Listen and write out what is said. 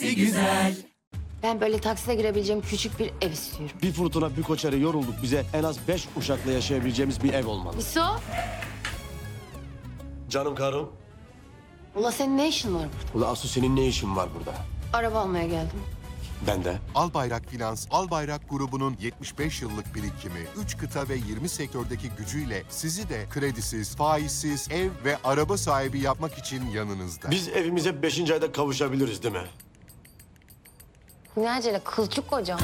Ben böyle takside girebileceğim küçük bir ev istiyorum. Bir fırtına, bir koçarı yorulduk. Bize en az 5 uşakla yaşayabileceğimiz bir ev olmalı. İso, Canım karım. ula senin ne işin var burada? Ula Asu senin ne işin var burada? Araba almaya geldim. Ben de. Albayrak Finans, Albayrak grubunun 75 yıllık birikimi, 3 kıta ve 20 sektördeki gücüyle sizi de kredisiz, faizsiz ev ve araba sahibi yapmak için yanınızda. Biz evimize 5. ayda kavuşabiliriz değil mi? Ne acele kılçık kocam.